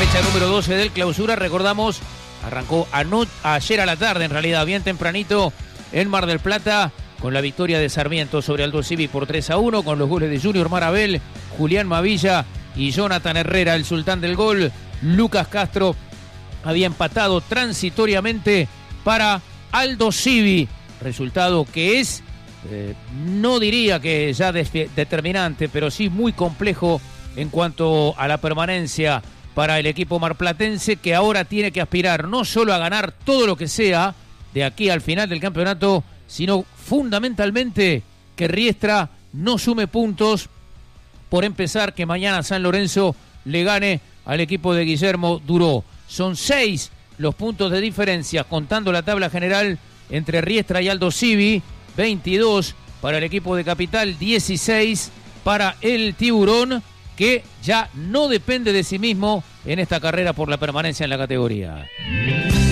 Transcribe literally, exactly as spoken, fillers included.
Fecha número doce del clausura, recordamos, arrancó ano- ayer a la tarde, en realidad, bien tempranito, en Mar del Plata, con la victoria de Sarmiento sobre Aldo Civi por tres a uno, con los goles de Junior Marabel, Julián Mavilla y Jonathan Herrera, el sultán del gol. Lucas Castro había empatado transitoriamente para Aldo Civi, resultado que es, eh, no diría que ya desfi- determinante, pero sí muy complejo en cuanto a la permanencia para el equipo marplatense, que ahora tiene que aspirar no solo a ganar todo lo que sea de aquí al final del campeonato, sino fundamentalmente que Riestra no sume puntos, por empezar que mañana San Lorenzo le gane al equipo de Guillermo Duró. Son seis los puntos de diferencia, contando la tabla general entre Riestra y Aldo Civi, veintidós para el equipo de Capital, dieciséis para el Tiburón, que ya no depende de sí mismo en esta carrera por la permanencia en la categoría.